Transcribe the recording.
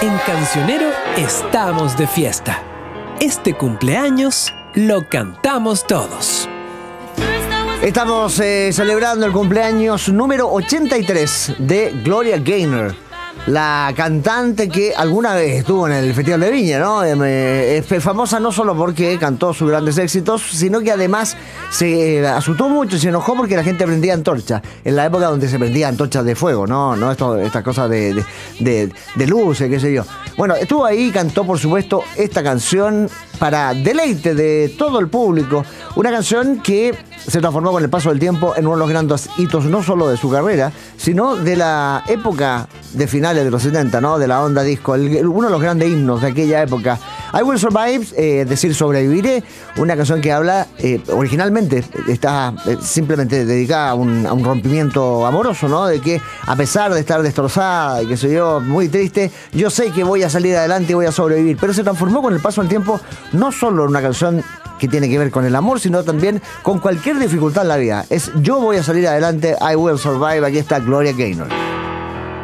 En Cancionero estamos de fiesta. Este cumpleaños lo cantamos todos. Estamos celebrando el cumpleaños número 83 de Gloria Gaynor, la cantante que alguna vez estuvo en el Festival de Viña, ¿no? Es famosa no solo porque cantó sus grandes éxitos, sino que además se asustó mucho y se enojó porque la gente prendía antorchas, en la época donde se prendían antorchas de fuego, no estas cosas de luces, qué sé yo. Bueno, estuvo ahí y cantó, por supuesto, esta canción para deleite de todo el público. Una canción que se transformó con el paso del tiempo en uno de los grandes hitos, no solo de su carrera, sino de la época de finales de los 70, ¿no? De la onda disco, uno de los grandes himnos de aquella época. I Will Survive, es decir, sobreviviré, una canción que habla, originalmente está simplemente dedicada a un rompimiento amoroso, ¿no? De que a pesar de estar destrozada y qué sé yo, muy triste, yo sé que voy a salir adelante y voy a sobrevivir. Pero se transformó con el paso del tiempo no solo en una canción que tiene que ver con el amor, sino también con cualquier dificultad en la vida. Es yo voy a salir adelante, I Will Survive. Aquí está Gloria Gaynor.